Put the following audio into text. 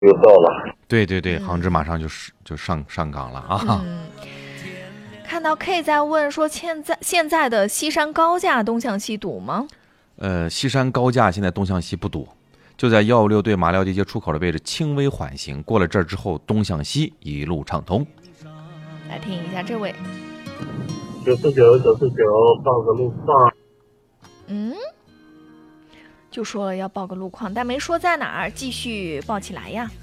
又到了。 对对对，杭州马上就上岗了啊。 看到 K 在问说，现在的西山高架东向西堵吗？ 西山高架现在东向西不堵，就在156对马料地街出口的位置轻微缓行，过了这儿之后东向西一路畅通。 来听一下这位 949报个路况。 就说了要报个路况，但没说在哪儿，继续报起来呀。